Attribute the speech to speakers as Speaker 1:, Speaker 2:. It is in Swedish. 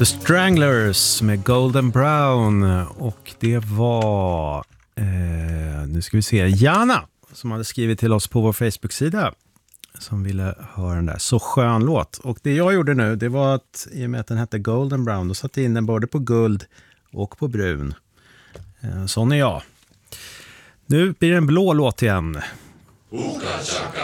Speaker 1: The Stranglers med Golden Brown. Och det var nu ska vi se, Jana som hade skrivit till oss på vår Facebook-sida som ville höra den där så skön låt. Och det jag gjorde nu, det var att i och med att den hette Golden Brown, då satte jag in den både på guld och på brun. Sån är jag. Nu blir det en blå låt igen.